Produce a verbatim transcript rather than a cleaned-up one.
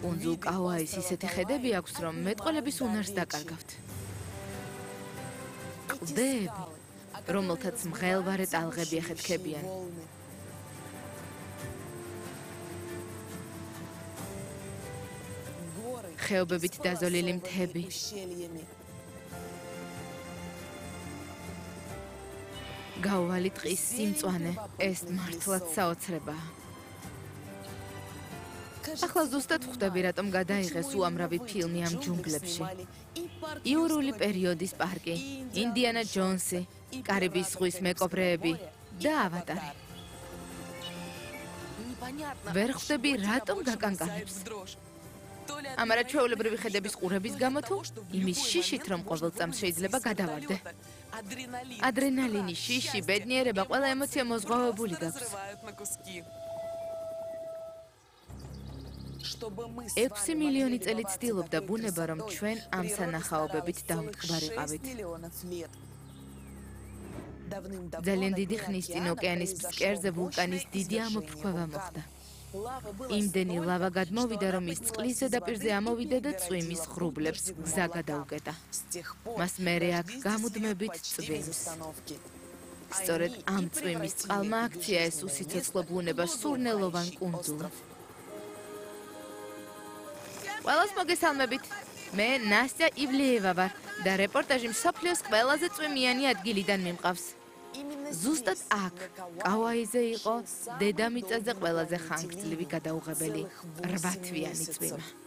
კუნძულ კაუაის ისეთი ხედები აქვს, რომ მეტყველების უნარს დაკარგავთ. კლდეები, რომელთაც მღელვარე ტალღები ეხეთქებიან. ხეობებით დაზოლილი მთები. გაუვალი ტყის სიმწვანე, ეს მართლაც საოცრებაა. ახლა ზუსტად ხვდები, რატომ გადაიღეს უამრავი ფილმი ამ ჯუნგლებში. იურული პერიოდის პარკი, ინდიანა ჯონსი, კარიბის ზღვის მეკობრეები და ავატარი. ვერ ხვდები, რატომ გაკანკალებს. ამარა ჩვეულებრივი ხედების ყურების გამო თუ იმის შიშით, რომ ყოველ წამს შეიძლება გადავარდე. ადრენალინი, შიში, ბედნიერება, ყველა ემოცია მოზღვავებული გაქვს. ექვსი მილიონი წელი ცდილობდა ბუნება, რომ ჩვენ ამ სანახაობებით დაუმტკბარიყავით. ძალიან დიდი ხნის წინ ოკეანის ფსკერზე ვულკანის დიდი ამოფრქვევა მოხდა. იმდენი ლავა გადმოვიდა, რომ ის წყლის ზედაპირზე ამოვიდა და წვიმის ღრუბლებს გზა გადაუკეტა. მას მერე აქ გამუდმებით წვიმს. სწორედ ამ წვიმის წყალმა აქცია ეს უსიცოცხლო ბუნება სურნელოვან კუნძულ. ყველას მოგესალმებით. მე ნასტია ივლიევა ვარ და რეპორტაჟი მსოფლიოს ყველაზე წვიმიანი ადგილიდან მიმყავს. ზუსტად აქ, კაუაიზე იყო დედამიწაზე ყველაზე ხანგრძლივი გადაუღებელი რვათვიანი წვიმა.